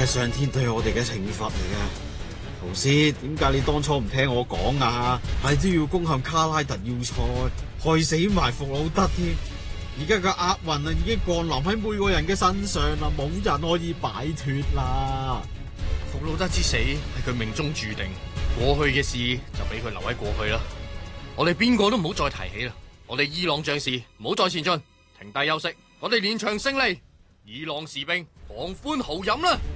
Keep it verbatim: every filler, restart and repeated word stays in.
係上天對我哋嘅懲罰嚟嘅。圖師，點解你當初唔聽我講啊？係都要攻陷卡拉特要塞，害死埋弗魯德添。而家個厄運啊，已經降臨喺每個人嘅身上啦，冇人可以擺脫啦。 弗魯德之死係佢命中注定，過去嘅事就俾佢留喺過去啦。我哋邊個都唔好再提起啦。我哋伊朗將士唔好再前進，停低休息。我哋連場勝利，伊朗士兵狂歡豪飲啦！